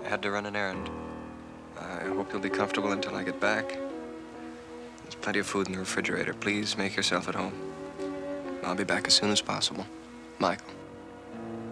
had to run an errand. I hope you'll be comfortable until I get back. There's plenty of food in the refrigerator. Please make yourself at home. I'll be back as soon as possible. Michael.